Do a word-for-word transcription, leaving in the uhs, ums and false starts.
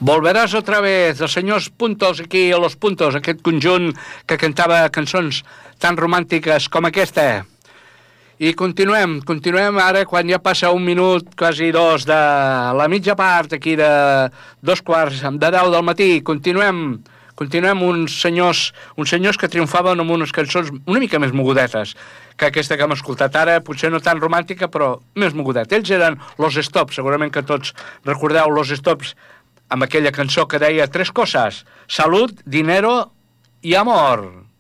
Volverás otra vez, els senyors Puntos aquí a Los Puntos, aquest conjunt que cantava cançons tan romàntiques com aquesta. I continuem, continuem ara quan ja passa un minut, quasi dos, de la mitja part aquí de dos quarts de deu del matí. Continuem, continuem uns senyors, uns senyors que triomfaven amb unes cançons una mica més mogudetes que aquesta que hem escoltat ara, potser no tan romàntica, però més mogudeta. Ells eren Los Stops, segurament que tots recordeu Los Stops, amb aquella cançó que deia tres coses: salut, dinero i amor.